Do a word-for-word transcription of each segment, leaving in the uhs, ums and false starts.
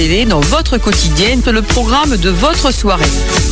Télé dans votre quotidienne, le programme de votre soirée.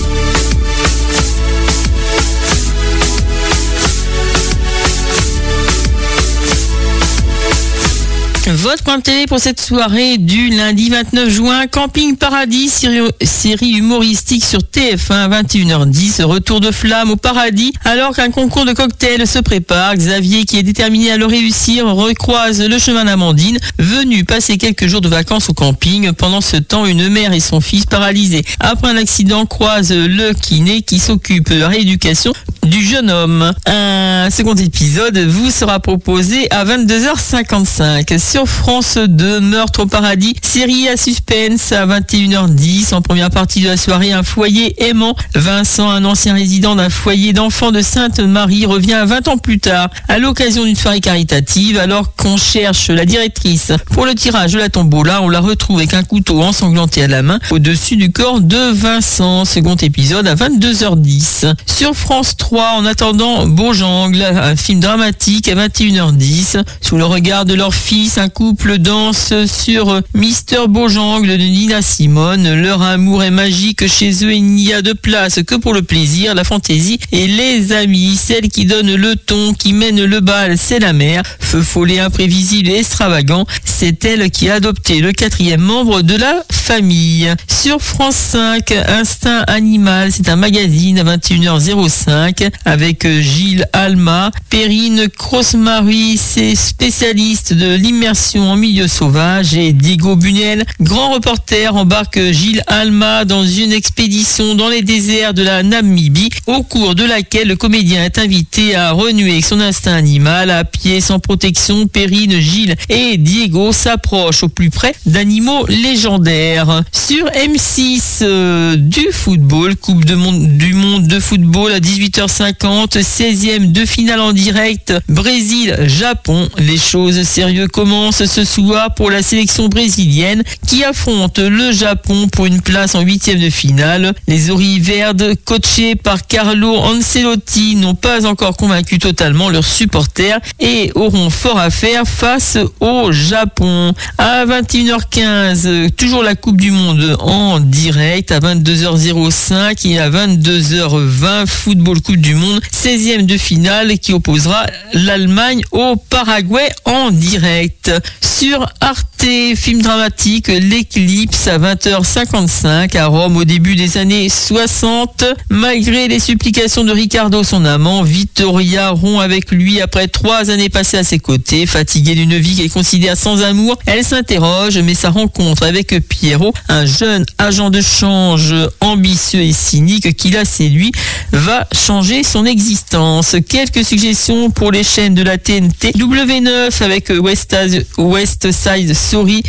Votre point de télé pour cette soirée du lundi vingt-neuf juin, Camping Paradis, série, série humoristique sur T F un, vingt et une heures dix, retour de flamme au paradis. Alors qu'un concours de cocktails se prépare, Xavier, qui est déterminé à le réussir, recroise le chemin d'Amandine, venue passer quelques jours de vacances au camping. Pendant ce temps, une mère et son fils paralysés après un accident croisent le kiné qui s'occupe de la rééducation du jeune homme. Un second épisode vous sera proposé à vingt-deux heures cinquante-cinq. Sur France deux, Meurtre au paradis, série à suspense à vingt et une heures dix. En première partie de la soirée, un foyer aimant. Vincent, un ancien résident d'un foyer d'enfants de Sainte-Marie, revient vingt ans plus tard à l'occasion d'une soirée caritative. Alors qu'on cherche la directrice pour le tirage de la tombola, on la retrouve avec un couteau ensanglanté à la main au-dessus du corps de Vincent. Second épisode à vingt-deux heures dix. Sur France trois, en attendant Beaujangle, un film dramatique à vingt et une heures dix. Sous le regard de leur fils, un couple danse sur Mister Beaujangle de Nina Simone. Leur amour est magique chez eux, il n'y a de place que pour le plaisir, la fantaisie et les amis. Celle qui donne le ton, qui mène le bal, c'est la mère. Feu follet, imprévisible et extravagant, c'est elle qui a adopté le quatrième membre de la famille. Sur France cinq, Instinct Animal, c'est un magazine à vingt et une heures cinq avec Gilles Alma. Perrine Cross-Marie, c'est spécialiste de l'immersion en milieu sauvage, et Diego Bunel, grand reporter, embarque Gilles Alma dans une expédition dans les déserts de la Namibie, au cours de laquelle le comédien est invité à renouer avec son instinct animal. À pied, sans protection, Perrine, Gilles et Diego s'approchent au plus près d'animaux légendaires. Sur M six, euh, du football, Coupe de monde, du monde de football à dix-huit heures cinquante, seizième de finale en direct, Brésil-Japon. Les choses sérieuses commencent ce soir pour la sélection brésilienne qui affronte le Japon pour une place en huitième de finale. Les Auriverdes, coachés par Carlo Ancelotti, n'ont pas encore convaincu totalement leurs supporters et auront fort à faire face au Japon. À vingt et une heures quinze, toujours la Coupe du Monde en direct. À vingt-deux heures cinq et à vingt-deux heures vingt, Football Coupe du Monde, seizième de finale qui opposera l'Allemagne au Paraguay en direct. Sur Arte, film dramatique, L'éclipse à vingt heures cinquante-cinq à Rome au début des années soixante. Malgré les supplications de Ricardo, son amant, Vittoria rompt avec lui après trois années passées à ses côtés. Fatiguée d'une vie qu'elle considère sans amour, elle s'interroge, mais sa rencontre avec Piero, un jeune agent de change ambitieux et cynique qui l'a séduit, va changer son existence. Quelques suggestions pour les chaînes de la T N T. W neuf avec West, West Side Story,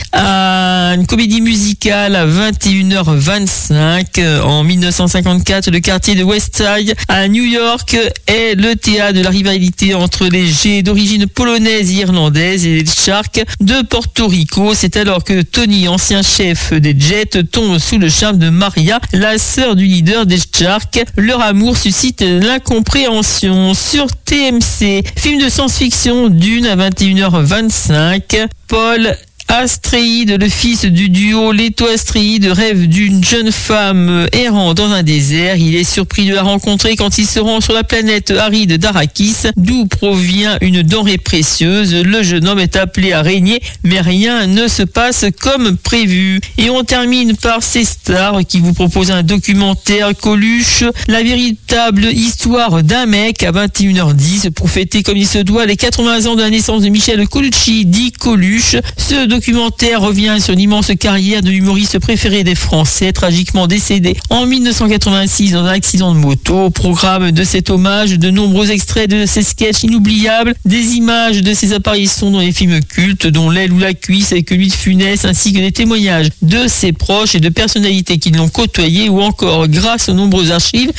à une comédie musicale à vingt et une heures vingt-cinq. En mille neuf cent cinquante-quatre, le quartier de West Side à New York est le théâtre de la rivalité entre les G d'origine polonaise et irlandaise et les Sharks de Porto Rico. C'est alors que Tony, ancien chef des Jets, tombe sous le charme de Maria, la sœur du leader des Sharks. Leur amour suscite l'incompréhension. Sur T M C, film de science-fiction, Dune à vingt et une heures vingt-cinq. Paul Astréide, le fils du duo Leto Astréide, rêve d'une jeune femme errant dans un désert. Il est surpris de la rencontrer quand il se rend sur la planète aride d'Arrakis, d'où provient une denrée précieuse. Le jeune homme est appelé à régner, mais rien ne se passe comme prévu. Et on termine par ces stars qui vous proposent un documentaire, Coluche, la véritable histoire d'un mec, à vingt et une heures dix, pour fêter comme il se doit les quatre-vingts ans de la naissance de Michel Colucci, dit Coluche. Ce documentaire revient sur l'immense carrière de l'humoriste préféré des Français, tragiquement décédé en mille neuf cent quatre-vingt-six dans un accident de moto. Au programme de cet hommage, de nombreux extraits de ses sketchs inoubliables, des images de ses apparitions dans les films cultes, dont L'aile ou la cuisse avec Louis de Funès, ainsi que des témoignages de ses proches et de personnalités qui l'ont côtoyé, ou encore, grâce aux nombreuses archives